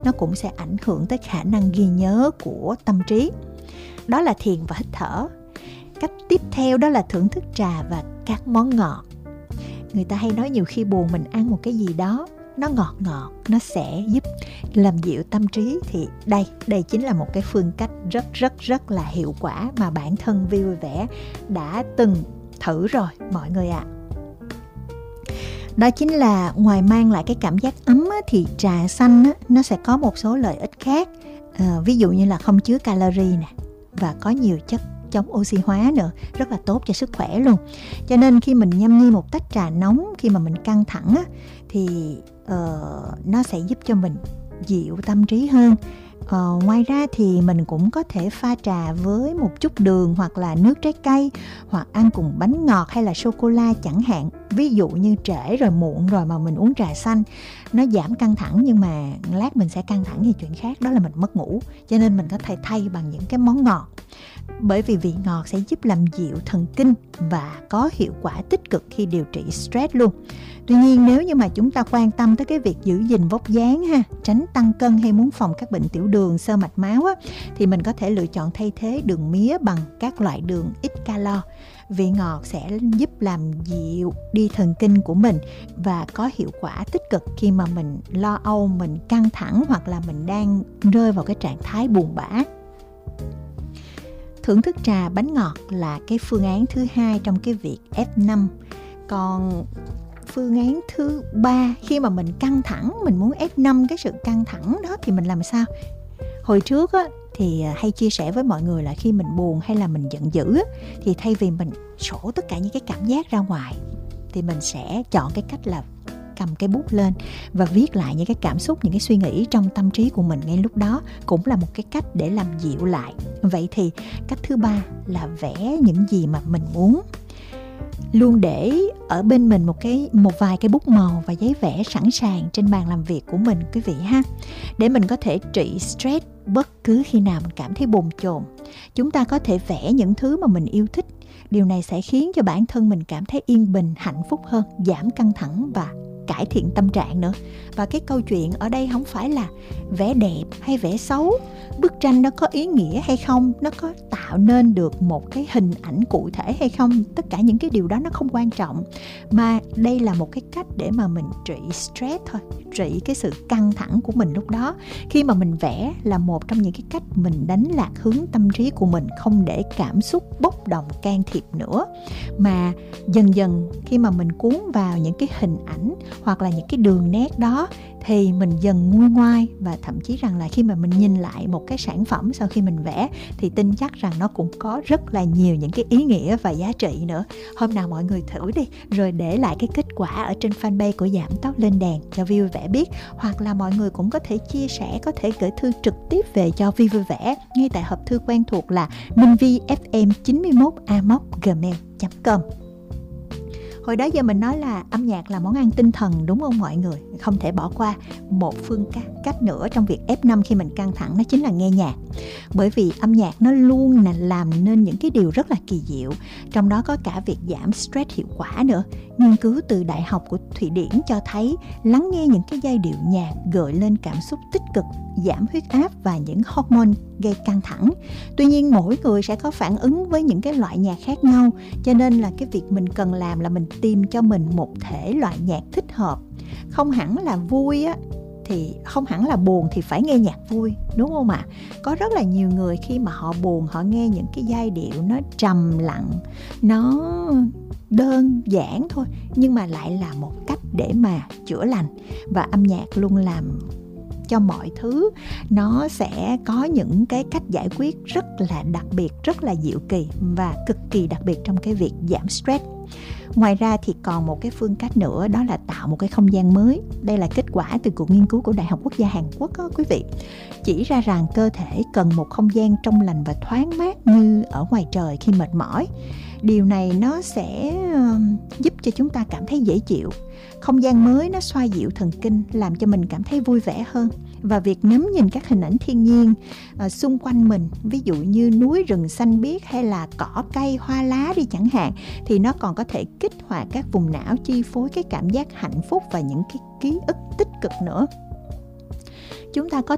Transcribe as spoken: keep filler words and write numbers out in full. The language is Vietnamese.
nó cũng sẽ ảnh hưởng tới khả năng ghi nhớ của tâm trí. Đó là thiền và hít thở. Cách tiếp theo đó là thưởng thức trà và các món ngọt. Người ta hay nói nhiều khi buồn mình ăn một cái gì đó nó ngọt ngọt, nó sẽ giúp làm dịu tâm trí. Thì đây, đây chính là một cái phương cách rất rất rất là hiệu quả mà bản thân Vi Vui Vẻ đã từng thử rồi mọi người ạ. À. Đó chính là ngoài mang lại cái cảm giác ấm á, thì trà xanh á, nó sẽ có một số lợi ích khác. À, ví dụ như là không chứa calorie nè, và có nhiều chất chống oxy hóa nữa, rất là tốt cho sức khỏe luôn. Cho nên khi mình nhâm nhi một tách trà nóng khi mà mình căng thẳng á, thì uh, nó sẽ giúp cho mình dịu tâm trí hơn. Uh, ngoài ra thì mình cũng có thể pha trà với một chút đường hoặc là nước trái cây, hoặc ăn cùng bánh ngọt hay là sô-cô-la chẳng hạn. Ví dụ như trễ rồi, muộn rồi mà mình uống trà xanh, nó giảm căng thẳng, nhưng mà lát mình sẽ căng thẳng về chuyện khác, đó là mình mất ngủ. Cho nên mình có thể thay bằng những cái món ngọt, bởi vì vị ngọt sẽ giúp làm dịu thần kinh và có hiệu quả tích cực khi điều trị stress luôn. Tuy nhiên nếu như mà chúng ta quan tâm tới cái việc giữ gìn vóc dáng ha, tránh tăng cân hay muốn phòng các bệnh tiểu đường, xơ mạch máu á, thì mình có thể lựa chọn thay thế đường mía bằng các loại đường ít calo. Vị ngọt sẽ giúp làm dịu đi thần kinh của mình và có hiệu quả tích cực khi mà mình lo âu, mình căng thẳng hoặc là mình đang rơi vào cái trạng thái buồn bã. Thưởng thức trà bánh ngọt là cái phương án thứ hai trong cái việc ép năm. Còn phương án thứ ba, khi mà mình căng thẳng, mình muốn ép năm cái sự căng thẳng đó thì mình làm sao? Hồi trước á, thì hay chia sẻ với mọi người là khi mình buồn hay là mình giận dữ á, thì thay vì mình sổ tất cả những cái cảm giác ra ngoài, thì mình sẽ chọn cái cách là cầm cái bút lên và viết lại những cái cảm xúc, những cái suy nghĩ trong tâm trí của mình ngay lúc đó, cũng là một cái cách để làm dịu lại. Vậy thì cách thứ ba là vẽ những gì mà mình muốn. Luôn để ở bên mình một cái một vài cái bút màu và giấy vẽ sẵn sàng trên bàn làm việc của mình quý vị ha, để mình có thể trị stress bất cứ khi nào mình cảm thấy bồn chồn. Chúng ta có thể vẽ những thứ mà mình yêu thích. Điều này sẽ khiến cho bản thân mình cảm thấy yên bình, hạnh phúc hơn, giảm căng thẳng và cải thiện tâm trạng nữa. Và cái câu chuyện ở đây không phải là vẽ đẹp hay vẽ xấu, bức tranh nó có ý nghĩa hay không, nó có tạo nên được một cái hình ảnh cụ thể hay không, tất cả những cái điều đó nó không quan trọng, mà đây là một cái cách để mà mình trị stress thôi, trị cái sự căng thẳng của mình lúc đó. Khi mà mình vẽ là một trong những cái cách mình đánh lạc hướng tâm trí của mình, không để cảm xúc bốc đồng can thiệp nữa, mà dần dần khi mà mình cuốn vào những cái hình ảnh hoặc là những cái đường nét đó thì mình dần nguôi ngoai, và thậm chí rằng là khi mà mình nhìn lại một cái sản phẩm sau khi mình vẽ thì tin chắc rằng nó cũng có rất là nhiều những cái ý nghĩa và giá trị nữa. Hôm nào mọi người thử đi, rồi để lại cái kết quả ở trên fanpage của Giảm Tóc Lên Đèn cho Vi Vui Vẻ biết, hoặc là mọi người cũng có thể chia sẻ, có thể gửi thư trực tiếp về cho Vi Vui Vẻ ngay tại hộp thư quen thuộc là minhvfm chín mốt a m o c gmail chấm com. Hồi đó giờ mình nói là âm nhạc là món ăn tinh thần, đúng không mọi người? Không thể bỏ qua một phương cách nữa trong việc ép năm khi mình căng thẳng, đó chính là nghe nhạc. Bởi vì âm nhạc nó luôn là làm nên những cái điều rất là kỳ diệu, trong đó có cả việc giảm stress hiệu quả nữa. Nghiên cứu từ Đại học của Thụy Điển cho thấy lắng nghe những cái giai điệu nhạc gợi lên cảm xúc tích cực, giảm huyết áp và những hormone gây căng thẳng. Tuy nhiên mỗi người sẽ có phản ứng với những cái loại nhạc khác nhau, cho nên là cái việc mình cần làm là mình tìm cho mình một thể loại nhạc thích hợp. Không hẳn là vui á, thì không hẳn là buồn thì phải nghe nhạc vui, đúng không ạ? Có rất là nhiều người khi mà họ buồn, họ nghe những cái giai điệu nó trầm lặng, nó đơn giản thôi, nhưng mà lại là một cách để mà chữa lành. Và âm nhạc luôn làm cho mọi thứ nó sẽ có những cái cách giải quyết rất là đặc biệt, rất là diệu kỳ và cực kỳ đặc biệt trong cái việc giảm stress. Ngoài ra thì còn một cái phương cách nữa, đó là tạo một cái không gian mới. Đây là kết quả từ cuộc nghiên cứu của Đại học Quốc gia Hàn Quốc đó, quý vị. Chỉ ra rằng cơ thể cần một không gian trong lành và thoáng mát như ở ngoài trời khi mệt mỏi. Điều này nó sẽ giúp cho chúng ta cảm thấy dễ chịu. Không gian mới nó xoa dịu thần kinh, làm cho mình cảm thấy vui vẻ hơn. Và việc ngắm nhìn các hình ảnh thiên nhiên uh, xung quanh mình, ví dụ như núi rừng xanh biếc hay là cỏ cây hoa lá đi chẳng hạn, thì nó còn có thể kích hoạt các vùng não, chi phối cái cảm giác hạnh phúc và những cái ký ức tích cực nữa. Chúng ta có